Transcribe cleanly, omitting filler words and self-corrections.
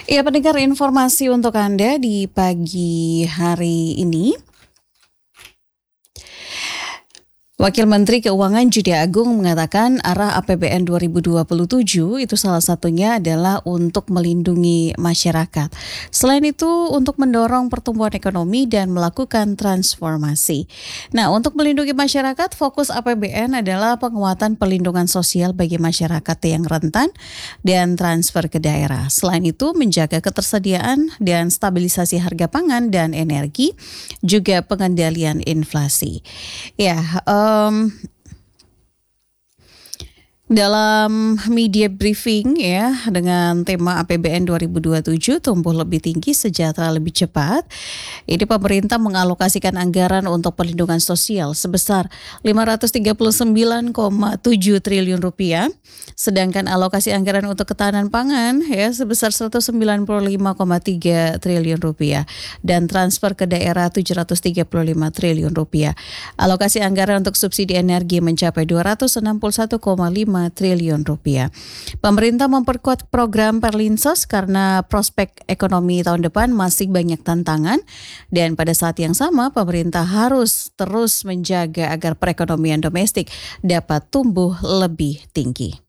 Ya, pendengar, informasi untuk Anda di pagi hari ini. Wakil Menteri Keuangan Judi Agung mengatakan arah APBN 2027 itu salah satunya adalah untuk melindungi masyarakat. Selain itu untuk mendorong pertumbuhan ekonomi dan melakukan transformasi. Nah, untuk melindungi masyarakat, fokus APBN adalah penguatan pelindungan sosial bagi masyarakat yang rentan dan transfer ke daerah. Selain itu menjaga ketersediaan dan stabilisasi harga pangan dan energi, juga pengendalian inflasi. Ya, dalam media briefing ya dengan tema APBN 2027 tumbuh lebih tinggi, sejahtera lebih cepat. Ini pemerintah mengalokasikan anggaran untuk perlindungan sosial sebesar 539,7 triliun rupiah, sedangkan alokasi anggaran untuk ketahanan pangan ya sebesar 195,3 triliun rupiah dan transfer ke daerah 735 triliun rupiah. Alokasi anggaran untuk subsidi energi mencapai 261,5 triliun rupiah. Pemerintah memperkuat program Perlinsos karena prospek ekonomi tahun depan masih banyak tantangan, dan pada saat yang sama pemerintah harus terus menjaga agar perekonomian domestik dapat tumbuh lebih tinggi.